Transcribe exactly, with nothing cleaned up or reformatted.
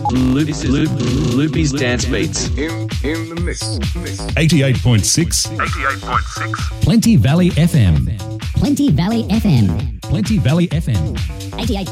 Loop, Loop, Loopy's Dance Beats. In, in the mix. mix. eighty-eight point six. eighty-eight point six. Plenty Valley F M. Plenty Valley F M. Plenty Valley F M. eighty-eight